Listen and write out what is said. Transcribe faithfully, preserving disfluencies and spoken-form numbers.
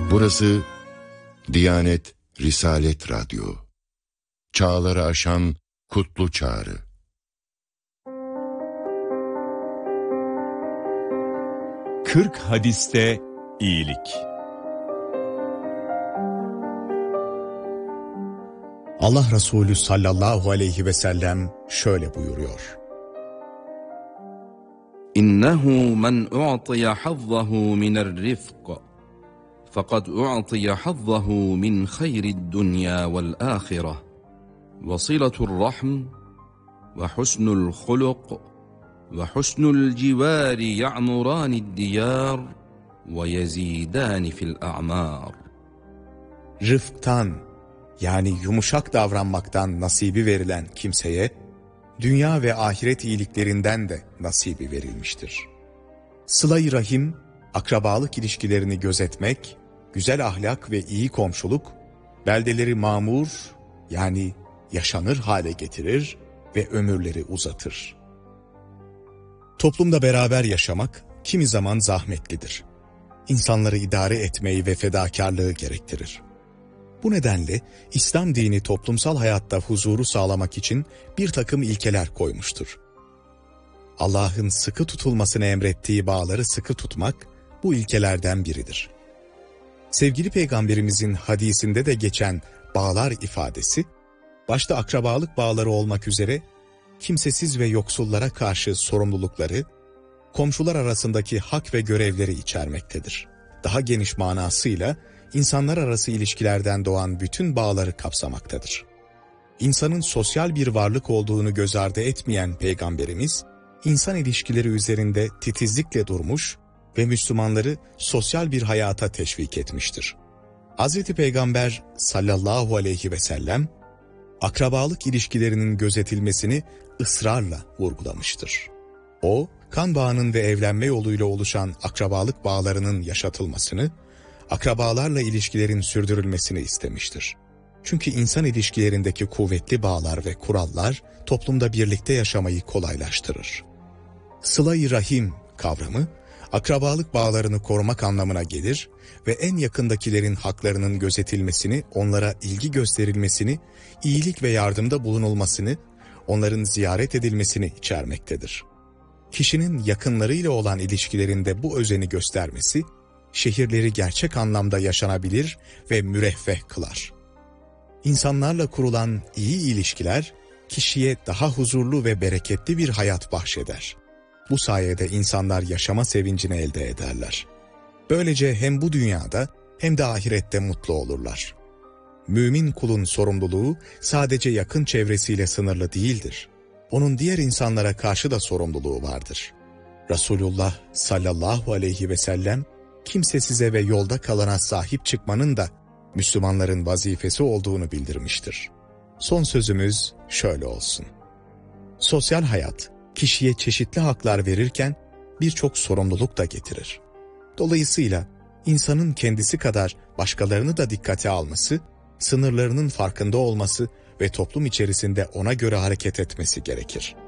Burası Diyanet Risalet Radyo. Çağları aşan kutlu çağrı. Kırk hadiste iyilik. Allah Resulü sallallahu aleyhi ve sellem şöyle buyuruyor. İnnehu men u'tiya hazzahu minel rifq fakat u'tiya hazzahu min hayrid dunya vel ahireh ve siletur rahm ve husnul huluk ve husnul civari ya'muranid diyar ve yezidani fil a'mar. Rıfktan, yani yumuşak davranmaktan nasibi verilen kimseye, dünya ve ahiret iyiliklerinden de nasibi verilmiştir. Sıla-i rahim, akrabalık ilişkilerini gözetmek, güzel ahlak ve iyi komşuluk, beldeleri mamur, yani yaşanır hale getirir ve ömürleri uzatır. Toplumda beraber yaşamak, kimi zaman zahmetlidir. İnsanları idare etmeyi ve fedakarlığı gerektirir. Bu nedenle İslam dini toplumsal hayatta huzuru sağlamak için bir takım ilkeler koymuştur. Allah'ın sıkı tutulmasını emrettiği bağları sıkı tutmak bu ilkelerden biridir. Sevgili Peygamberimizin hadisinde de geçen bağlar ifadesi, başta akrabalık bağları olmak üzere kimsesiz ve yoksullara karşı sorumlulukları, komşular arasındaki hak ve görevleri içermektedir. Daha geniş manasıyla, İnsanlar arası ilişkilerden doğan bütün bağları kapsamaktadır. İnsanın sosyal bir varlık olduğunu göz ardı etmeyen Peygamberimiz, insan ilişkileri üzerinde titizlikle durmuş ve Müslümanları sosyal bir hayata teşvik etmiştir. Hazreti Peygamber sallallahu aleyhi ve sellem, akrabalık ilişkilerinin gözetilmesini ısrarla vurgulamıştır. O, kan bağının ve evlenme yoluyla oluşan akrabalık bağlarının yaşatılmasını, akrabalarla ilişkilerin sürdürülmesini istemiştir. Çünkü insan ilişkilerindeki kuvvetli bağlar ve kurallar toplumda birlikte yaşamayı kolaylaştırır. Sıla-i rahim kavramı, akrabalık bağlarını korumak anlamına gelir ve en yakındakilerin haklarının gözetilmesini, onlara ilgi gösterilmesini, iyilik ve yardımda bulunulmasını, onların ziyaret edilmesini içermektedir. Kişinin yakınlarıyla olan ilişkilerinde bu özeni göstermesi, şehirleri gerçek anlamda yaşanabilir ve müreffeh kılar. İnsanlarla kurulan iyi ilişkiler, kişiye daha huzurlu ve bereketli bir hayat bahşeder. Bu sayede insanlar yaşama sevincini elde ederler. Böylece hem bu dünyada hem de ahirette mutlu olurlar. Mümin kulun sorumluluğu sadece yakın çevresiyle sınırlı değildir. Onun diğer insanlara karşı da sorumluluğu vardır. Resulullah sallallahu aleyhi ve sellem, kimsesize ve yolda kalana sahip çıkmanın da Müslümanların vazifesi olduğunu bildirmiştir. Son sözümüz şöyle olsun. Sosyal hayat, kişiye çeşitli haklar verirken birçok sorumluluk da getirir. Dolayısıyla insanın kendisi kadar başkalarını da dikkate alması, sınırlarının farkında olması ve toplum içerisinde ona göre hareket etmesi gerekir.